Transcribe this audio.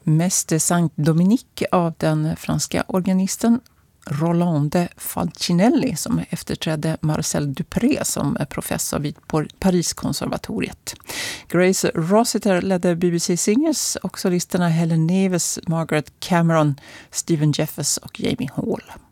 Messe Saint-Dominique av den franska organisten Rolande Falcinelli som efterträdde Marcel Dupré som är professor vid Pariskonservatoriet. Grace Rossiter ledde BBC Singers och solisterna Helen Neves, Margaret Cameron, Stephen Jeffers och Jamie Hall.